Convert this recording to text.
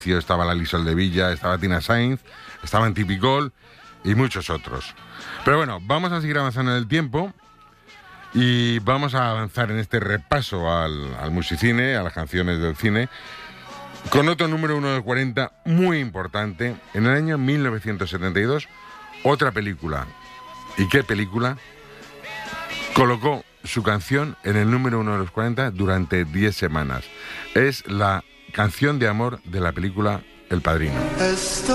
estaba Lali Soldevilla, estaba Tina Sainz, estaban Tipicol y muchos otros. Pero bueno, vamos a seguir avanzando en el tiempo y vamos a avanzar en este repaso al musicine, a las canciones del cine, con otro número 1 del 40 muy importante. En el año 1972, otra película. ¿Y qué película? Colocó su canción en el número 1 de los 40 durante 10 semanas. Es la canción de amor de la película El Padrino.